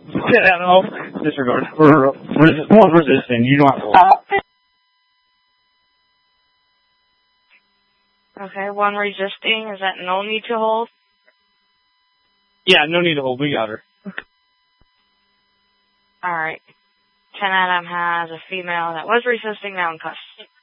Yeah, no, disregard. One's resisting. You don't have to hold. Okay, one resisting. Is that no need to hold? Yeah, no need to hold. We got her. Alright. 10 Adam has a female that was resisting, now in custody.